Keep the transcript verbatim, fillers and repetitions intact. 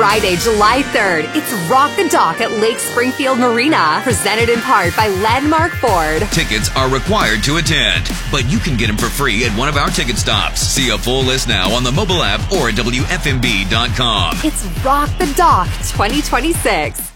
Friday, July third, it's Rock the Dock at Lake Springfield Marina, presented in part by Landmark Ford. Tickets are required to attend, but you can get them for free at one of our ticket stops. See a full list now on the mobile app or at W F M B dot com. It's Rock the Dock twenty twenty-six.